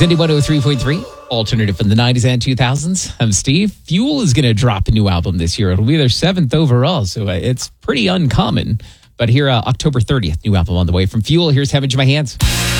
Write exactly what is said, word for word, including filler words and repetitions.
Zindy one oh three point three, alternative from the nineties and two thousands. I'm Steve. Fuel is going to drop a new album this year. It'll be their seventh overall, so uh, it's pretty uncommon. But here, uh, October thirtieth, new album on the way from Fuel. Here's Heaven to My Hands.